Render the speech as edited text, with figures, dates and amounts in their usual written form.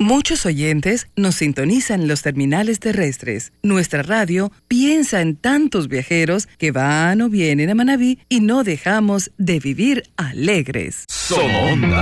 Muchos oyentes nos sintonizan en los terminales terrestres. Nuestra radio piensa en tantos viajeros que van o vienen a Manabí y no dejamos de vivir alegres. Somos Onda.